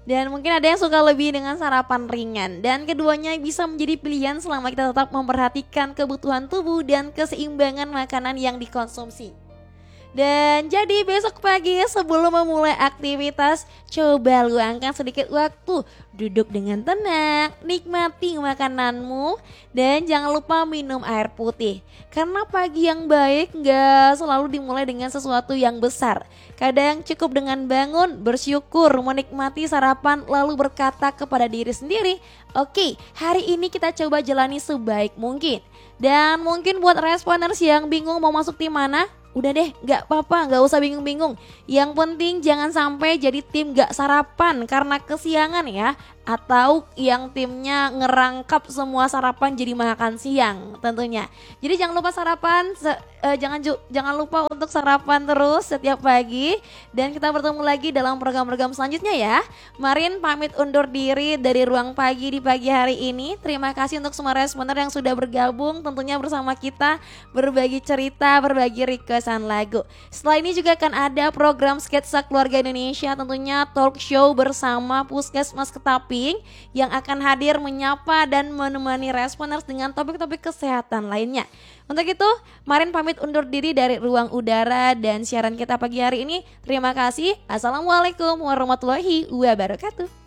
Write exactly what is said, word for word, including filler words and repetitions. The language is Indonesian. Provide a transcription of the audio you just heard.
Dan mungkin ada yang suka lebih dengan sarapan ringan. Dan keduanya bisa menjadi pilihan selama kita tetap memperhatikan kebutuhan tubuh dan keseimbangan makanan yang dikonsumsi. Dan jadi besok pagi sebelum memulai aktivitas, coba luangkan sedikit waktu, duduk dengan tenang, nikmati makananmu, dan jangan lupa minum air putih. Karena pagi yang baik gak selalu dimulai dengan sesuatu yang besar. Kadang cukup dengan bangun, bersyukur, menikmati sarapan, lalu berkata kepada diri sendiri, oke, hari ini kita coba jalani sebaik mungkin. Dan mungkin buat responders yang bingung mau masuk tim mana, udah deh, gak apa-apa, gak usah bingung-bingung. Yang penting jangan sampai jadi tim gak sarapan karena kesiangan ya. Atau yang timnya ngerangkap semua sarapan jadi makan siang tentunya. Jadi jangan lupa sarapan, se- eh, jangan ju- jangan lupa untuk sarapan terus setiap pagi. Dan kita bertemu lagi dalam program-program selanjutnya ya. Marin pamit undur diri dari Ruang Pagi di pagi hari ini. Terima kasih untuk semua responder yang sudah bergabung tentunya bersama kita, berbagi cerita, berbagi requestan lagu. Setelah ini juga akan ada program Sketsa Keluarga Indonesia, tentunya talk show bersama Puskesmas Ketaping yang akan hadir menyapa dan menemani responders dengan topik-topik kesehatan lainnya. Untuk itu, Marin pamit undur diri dari Ruang Udara dan siaran kita pagi hari ini. Terima kasih. Assalamualaikum warahmatullahi wabarakatuh.